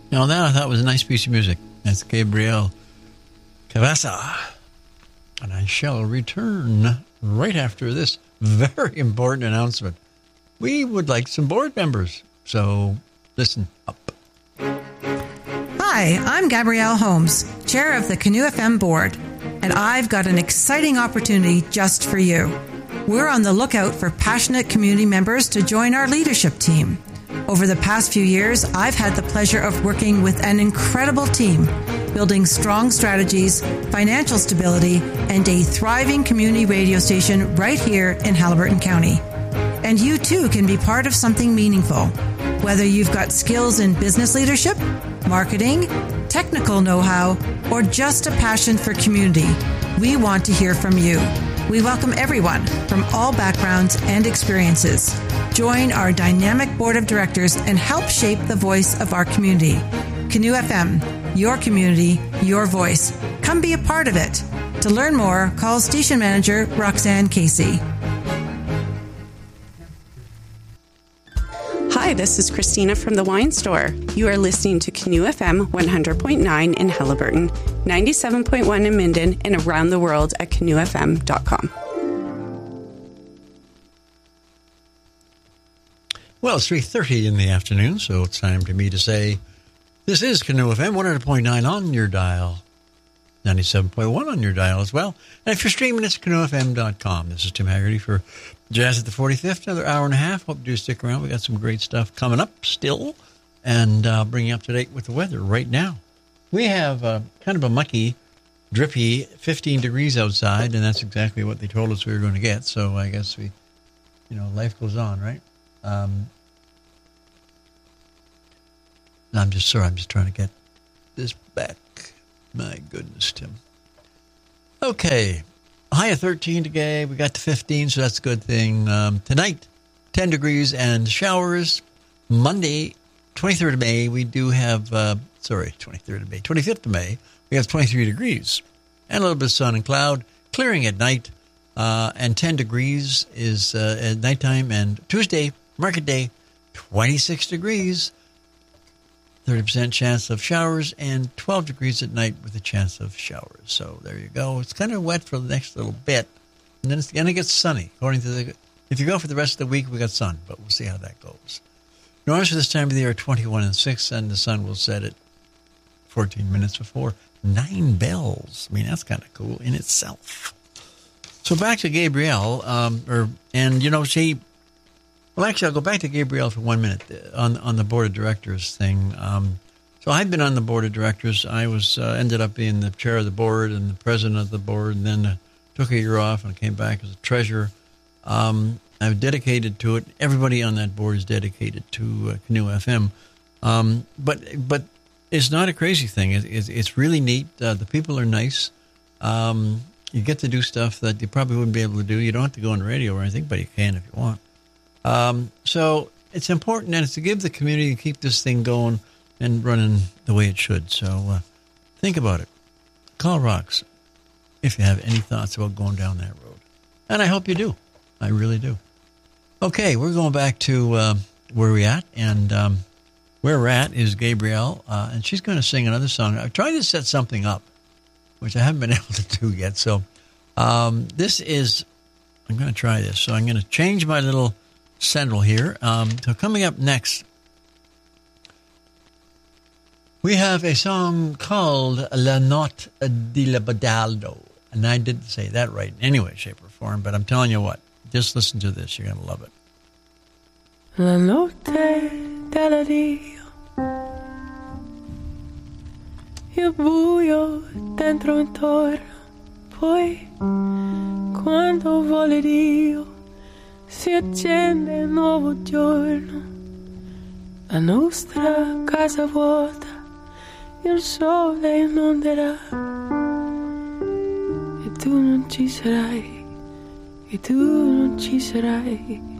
Now that I thought was a nice piece of music. That's Gabriel Cavassa. And I shall return right after this very important announcement. We would like some board members, so listen up. Hi, I'm Gabrielle Holmes, Chair of the Canoe FM Board, and I've got an exciting opportunity just for you. We're on the lookout for passionate community members to join our leadership team. Over the past few years, I've had the pleasure of working with an incredible team, building strong strategies, financial stability, and a thriving community radio station right here in Haliburton County. And you too can be part of something meaningful. Whether you've got skills in business leadership, marketing, technical know-how, or just a passion for community, we want to hear from you. We welcome everyone from all backgrounds and experiences. Join our dynamic board of directors and help shape the voice of our community. Canoe FM, your community, your voice. Come be a part of it. To learn more, call station manager Roxanne Casey. Hi, this is Christina from the Wine Store. You are listening to Canoe FM 100.9 in Haliburton, 97.1 in Minden, and around the world at canoefm.com. Well, it's 3:30 in the afternoon, so it's time for me to say this is Canoe FM 100.9 on your dial, 97.1 on your dial as well. And if you're streaming, it's canoefm.com. This is Tim Haggerty for Jazz at the 45th, another hour and a half. Hope you do stick around. We got some great stuff coming up still, and bring you up to date with the weather right now. We have kind of a mucky, drippy 15 degrees outside, and that's exactly what they told us we were going to get. So I guess life goes on, right? I'm just trying to get this back. My goodness, Tim. Okay. High of 13 today. We got to 15, so that's a good thing. Tonight, 10 degrees and showers. Monday, 23rd of May, we do have, 25th of May, we have 23 degrees. And a little bit of sun and cloud. Clearing at night. And 10 degrees is at nighttime. And Tuesday, market day, 26 degrees. 30% chance of showers, and 12 degrees at night with a chance of showers. So there you go. It's kind of wet for the next little bit, and then it's going to get sunny. If you go for the rest of the week, we got sun, but we'll see how that goes. Norms for this time of the year are 21 and 6, and the sun will set at 14 minutes before 9 bells. I mean, that's kind of cool in itself. So back to Gabrielle, Well, actually, I'll go back to Gabrielle for 1 minute on the board of directors thing. So I've been on the board of directors. I was ended up being the chair of the board and the president of the board, and then took a year off and came back as a treasurer. I'm dedicated to it. Everybody on that board is dedicated to Canoe FM. But it's not a crazy thing. It's really neat. The people are nice. You get to do stuff that you probably wouldn't be able to do. You don't have to go on the radio or anything, but you can if you want. So it's important, and it's to give the community and keep this thing going and running the way it should. So think about it. Call Rox if you have any thoughts about going down that road. And I hope you do. I really do. Okay, we're going back to where we're at. And where we're at is Gabrielle, and she's going to sing another song. I've tried to set something up, which I haven't been able to do yet. So I'm going to try this. So I'm going to change my little central here. So coming up next, we have a song called La Notte di Leopoldo. And I didn't say that right in any way, shape, or form, but I'm telling you what, just listen to this. You're going to love it. La notte dell'addio, il buio dentro intorno, poi quando vuole Dio si accende un nuovo giorno, la nostra casa vuota, il sole inonderà e tu non ci sarai, e tu non ci sarai.